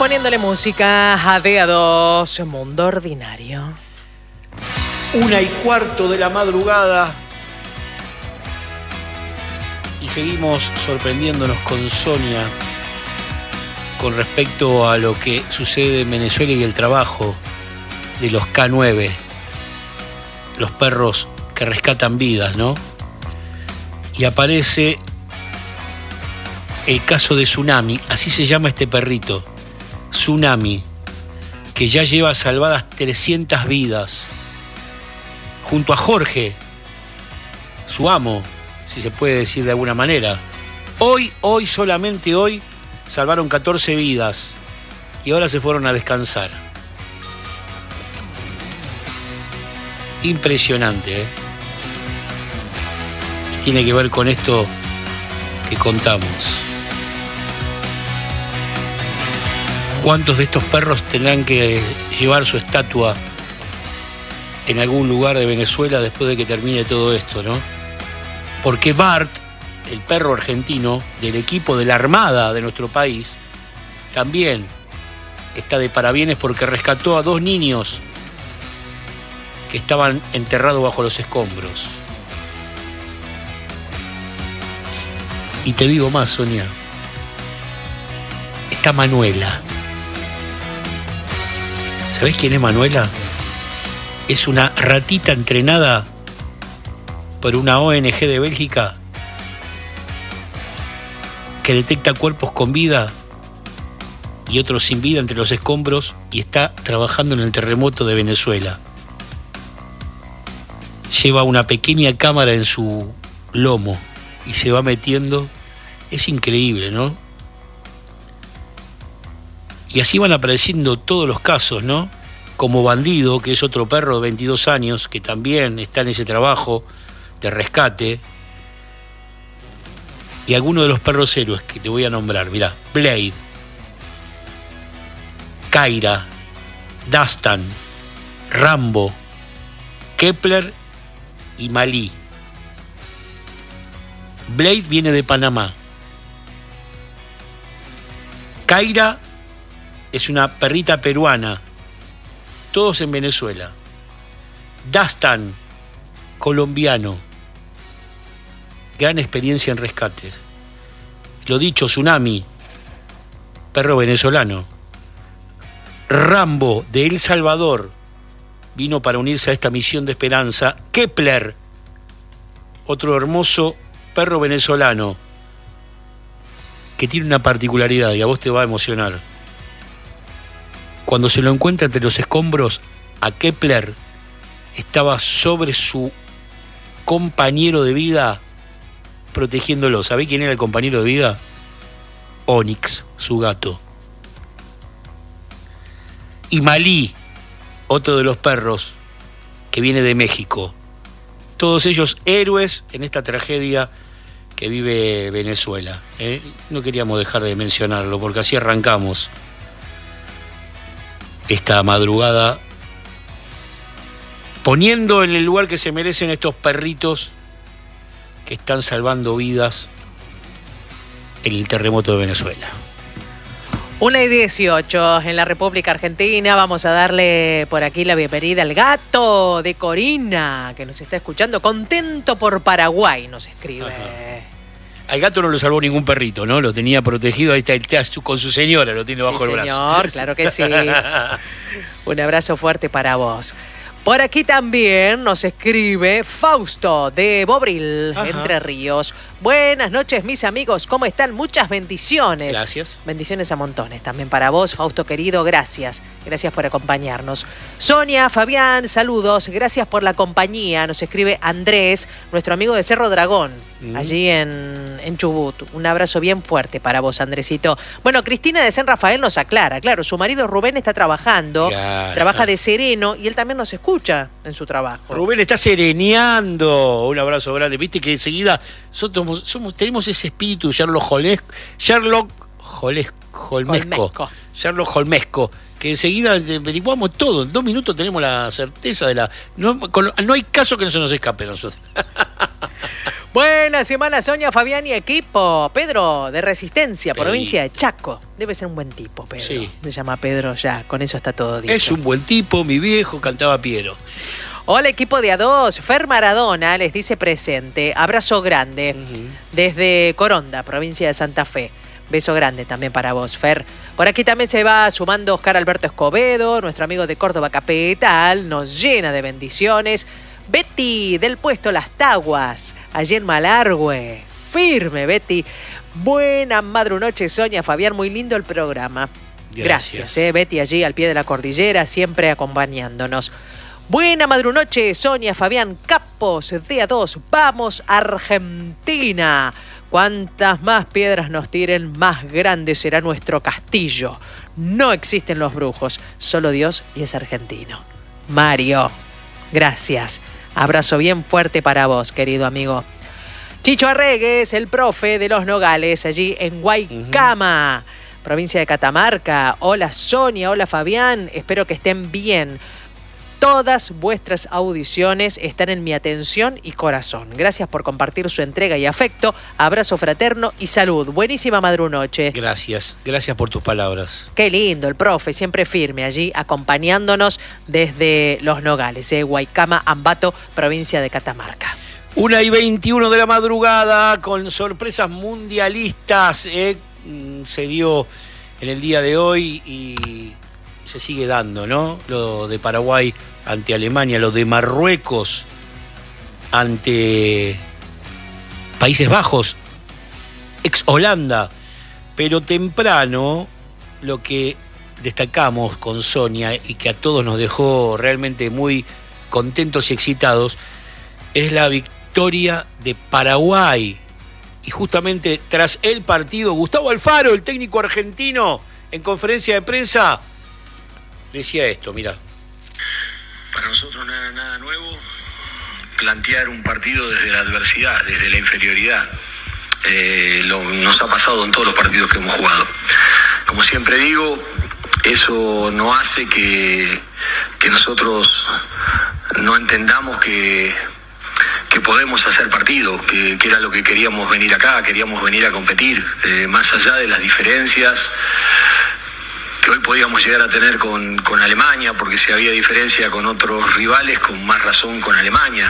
poniéndole música a DA2, Mundo Ordinario. 1:15 de la madrugada. Y seguimos sorprendiéndonos con Sonia con respecto a lo que sucede en Venezuela y el trabajo de los K9, los perros que rescatan vidas, ¿no? Y aparece el caso de Tsunami, así se llama este perrito, Tsunami, que ya lleva salvadas 300 vidas, junto a Jorge, su amo, si se puede decir de alguna manera. Hoy, solamente hoy, salvaron 14 vidas y ahora se fueron a descansar. Impresionante, ¿eh? Y tiene que ver con esto que contamos. ¿Cuántos de estos perros tendrán que llevar su estatua en algún lugar de Venezuela después de que termine todo esto, ¿no? Porque Bart, el perro argentino del equipo de la Armada de nuestro país, también está de parabienes porque rescató a 2 niños que estaban enterrados bajo los escombros. Y te digo más, Sonia, está Manuela. ¿Sabés quién es Manuela? Es una ratita entrenada por una ONG de Bélgica que detecta cuerpos con vida y otros sin vida entre los escombros y está trabajando en el terremoto de Venezuela. Lleva una pequeña cámara en su lomo y se va metiendo. Es increíble, ¿no? Y así van apareciendo todos los casos, ¿no? Como Bandido, que es otro perro de 22 años, que también está en ese trabajo de rescate. Y algunos de los perros héroes que te voy a nombrar, mirá, Blade, Kaira, Dastan, Rambo, Kepler y Malí. Blade viene de Panamá. Kaira es una perrita peruana, todos en Venezuela. Dastan, colombiano, gran experiencia en rescates. Lo dicho, Tsunami, perro venezolano. Rambo, de El Salvador, vino para unirse a esta misión de esperanza. Kepler, otro hermoso perro venezolano, que tiene una particularidad y a vos te va a emocionar. Cuando se lo encuentra entre los escombros, a Kepler estaba sobre su compañero de vida, protegiéndolo. ¿Sabés quién era el compañero de vida? Onyx, su gato. Y Malí, otro de los perros que viene de México. Todos ellos héroes en esta tragedia que vive Venezuela. No queríamos dejar de mencionarlo porque así arrancamos esta madrugada, poniendo en el lugar que se merecen estos perritos que están salvando vidas en el terremoto de Venezuela. 1:18 en la República Argentina. Vamos a darle por aquí la bienvenida al gato de Corina, que nos está escuchando. Contento por Paraguay, nos escribe. Ajá. Al gato no lo salvó ningún perrito, ¿no? Lo tenía protegido, ahí está con su señora, lo tiene bajo el brazo. Señor, claro que sí. Un abrazo fuerte para vos. Por aquí también nos escribe Fausto de Bobril, Ajá. Entre Ríos. Buenas noches, mis amigos, ¿cómo están? Muchas bendiciones. Gracias. Bendiciones a montones también para vos, Fausto querido, gracias. Gracias por acompañarnos. Sonia, Fabián, saludos, gracias por la compañía. Nos escribe Andrés, nuestro amigo de Cerro Dragón, allí en Chubut. Un abrazo bien fuerte para vos, Andresito. Bueno, Cristina de San Rafael nos aclara, claro, su marido Rubén está trabajando, claro, trabaja de sereno y él también nos escucha en su trabajo. Rubén está sereneando. Un abrazo grande. Viste que enseguida tenemos ese espíritu Sherlock Holmesco, que enseguida averiguamos todo. En 2 minutos tenemos la certeza de la... No hay caso que no se nos escape a nosotros. Buena semana, Sonia, Fabián y equipo. Pedro, de Resistencia, Pedrito. provincia de Chaco. Debe ser un buen tipo, Pedro. Sí. Se llama Pedro ya, con eso está todo dicho. Es un buen tipo, mi viejo cantaba Piero. Hola, equipo de A2. Fer Maradona les dice presente. Abrazo grande. Desde Coronda, provincia de Santa Fe. Beso grande también para vos, Fer. Por aquí también se va sumando Oscar Alberto Escobedo, nuestro amigo de Córdoba Capital. Nos llena de bendiciones. Betty, del puesto Las Taguas, allí en Malargüe. Firme, Betty. Buena madrunoche, Sonia, Fabián. Muy lindo el programa. Gracias, Betty, allí al pie de la cordillera, siempre acompañándonos. Buena madrunoche, Sonia, Fabián, capos de A2. Vamos, Argentina. Cuantas más piedras nos tiren, más grande será nuestro castillo. No existen los brujos, solo Dios y es argentino. Mario, gracias. Abrazo bien fuerte para vos, querido amigo. Chicho Arregues, el profe de Los Nogales, allí en Guaycama, provincia de Catamarca. Hola Sonia, hola Fabián, espero que estén bien. Todas vuestras audiciones están en mi atención y corazón. Gracias por compartir su entrega y afecto. Abrazo fraterno y salud. Buenísima madrunoche. Gracias por tus palabras. Qué lindo, el profe, siempre firme allí, acompañándonos desde Los Nogales, Guaycama, Ambato, provincia de Catamarca. 1:21 de la madrugada, con sorpresas mundialistas. Se dio en el día de hoy y se sigue dando, ¿no? Lo de Paraguay ante Alemania, lo de Marruecos ante Países Bajos, ex Holanda. Pero temprano, lo que destacamos con Sonia y que a todos nos dejó realmente muy contentos y excitados, es la victoria de Paraguay. Y justamente tras el partido, Gustavo Alfaro, el técnico argentino, en conferencia de prensa, decía esto, mirá. Para nosotros no era nada nuevo plantear un partido desde la adversidad, desde la inferioridad. Nos ha pasado en todos los partidos que hemos jugado. Como siempre digo, eso no hace que nosotros no entendamos que podemos hacer partido, que era lo que queríamos venir acá, queríamos venir a competir, más allá de las diferencias que hoy podíamos llegar a tener con Alemania, porque si había diferencia con otros rivales, con más razón con Alemania.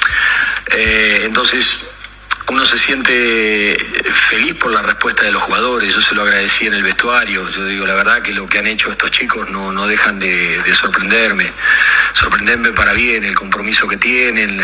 Entonces uno se siente feliz por la respuesta de los jugadores. Yo se lo agradecí en el vestuario. Yo digo, la verdad que lo que han hecho estos chicos no dejan de sorprenderme para bien, el compromiso que tienen.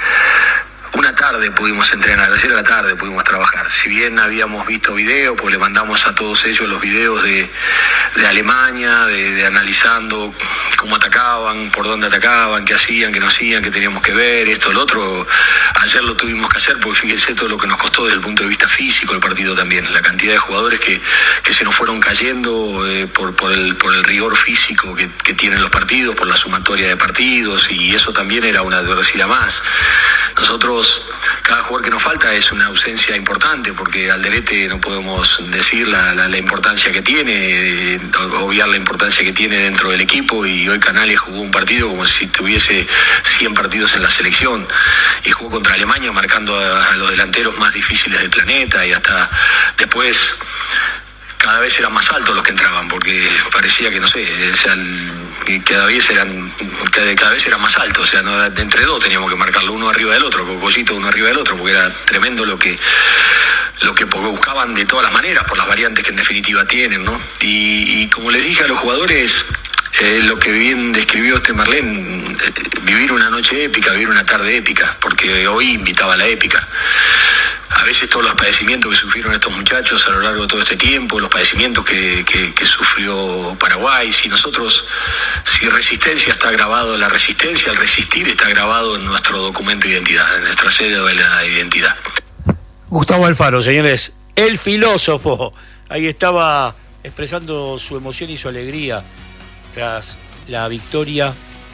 Una tarde pudimos entrenar, ayer a la tarde pudimos trabajar. Si bien habíamos visto videos, pues le mandamos a todos ellos los videos de Alemania, de analizando cómo atacaban, por dónde atacaban, qué hacían, qué no hacían, qué teníamos que ver, esto, lo otro. Ayer lo tuvimos que hacer porque fíjense todo lo que nos costó desde el punto de vista físico el partido también. La cantidad de jugadores que se nos fueron cayendo por el rigor físico que tienen los partidos, por la sumatoria de partidos, y eso también era una adversidad más. Nosotros, cada jugador que nos falta es una ausencia importante, porque Alderete no podemos decir la importancia que tiene, obviar la importancia que tiene dentro del equipo, y hoy Canales jugó un partido como si tuviese 100 partidos en la selección, y jugó contra Alemania marcando a los delanteros más difíciles del planeta, y hasta después cada vez eran más altos los que entraban, porque parecía que, no sé, cada vez eran más altos, o sea, no, entre dos teníamos que marcarlo uno arriba del otro, Cocollito uno arriba del otro, porque era tremendo lo que buscaban de todas las maneras, por las variantes que en definitiva tienen, ¿no? Y como les dije a los jugadores, lo que bien describió Marlene, vivir una noche épica, vivir una tarde épica, porque hoy invitaba a la épica. A veces todos los padecimientos que sufrieron estos muchachos a lo largo de todo este tiempo, los padecimientos que sufrió Paraguay, si Resistencia está grabado, la resistencia, el resistir está grabado en nuestro documento de identidad, en nuestra cédula de identidad. Gustavo Alfaro, señores, el filósofo, ahí estaba expresando su emoción y su alegría tras la victoria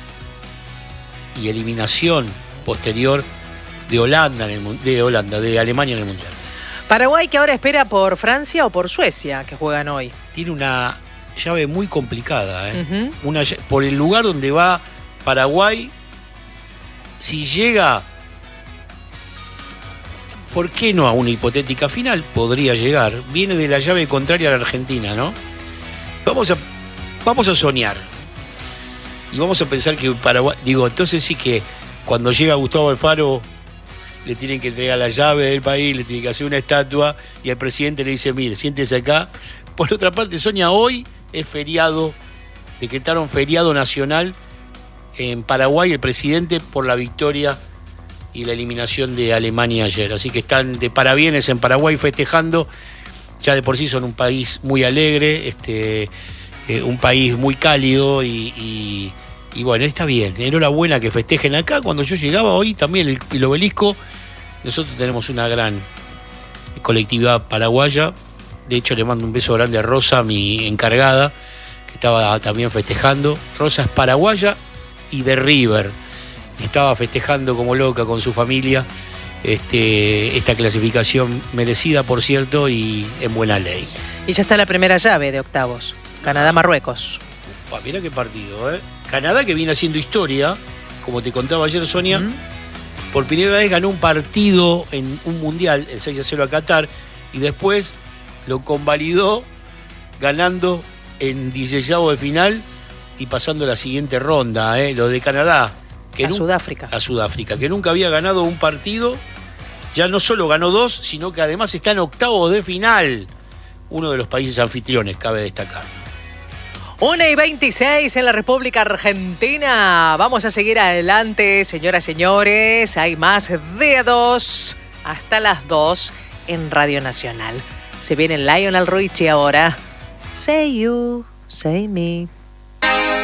y eliminación posterior de Alemania en el Mundial. Paraguay, que ahora espera por Francia o por Suecia, que juegan hoy. Tiene una llave muy complicada, por el lugar donde va Paraguay. Si llega, ¿por qué no a una hipotética final? Podría llegar. Viene de la llave contraria a la Argentina, ¿no? Vamos a soñar. Y vamos a pensar que Paraguay... Digo, entonces sí que cuando llega Gustavo Alfaro le tienen que entregar la llave del país, le tienen que hacer una estatua y el presidente le dice, mire, siéntese acá. Por otra parte, Sonia, hoy es feriado, decretaron feriado nacional en Paraguay el presidente por la victoria y la eliminación de Alemania ayer. Así que están de parabienes en Paraguay festejando. Ya de por sí son un país muy alegre, un país muy cálido y bueno, está bien. Enhorabuena que festejen acá. Cuando yo llegaba hoy también el obelisco, nosotros tenemos una gran colectividad paraguaya. De hecho, le mando un beso grande a Rosa, mi encargada, que estaba también festejando. Rosa es paraguaya y de River. Estaba festejando como loca con su familia esta clasificación merecida, por cierto, y en buena ley. Y ya está la primera llave de octavos. Canadá-Marruecos. Mirá qué partido, ¿eh? Canadá, que viene haciendo historia, como te contaba ayer, Sonia, por primera vez ganó un partido en un mundial, el 6-0 a Qatar, y después lo convalidó ganando en 16avos de final y pasando la siguiente ronda, lo de Canadá. A Sudáfrica. A Sudáfrica, que nunca había ganado un partido, ya no solo ganó 2, sino que además está en octavos de final. Uno de los países anfitriones, cabe destacar. 1:26 en la República Argentina. Vamos a seguir adelante, señoras y señores. Hay más dedos hasta las 2 en Radio Nacional. Se viene Lionel Richie ahora. Say you, say me.